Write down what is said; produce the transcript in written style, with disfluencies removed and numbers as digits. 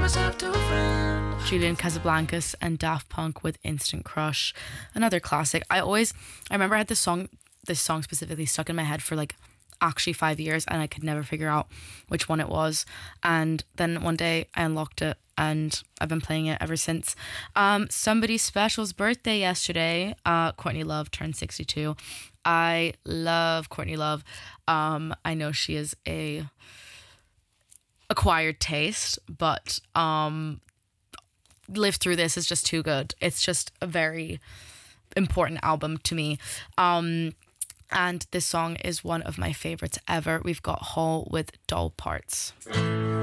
Julian Casablancas and Daft Punk with Instant Crush, another classic. I remember I had this song specifically stuck in my head for like actually 5 years, and I could never figure out which one it was. And then one day I unlocked it, and I've been playing it ever since. Somebody special's birthday yesterday. Courtney Love turned 62. I love Courtney Love. I know she is a acquired taste, but Live Through This is just too good. It's just a very important album to me. And this song is one of my favorites ever. We've got Hall with Doll Parts.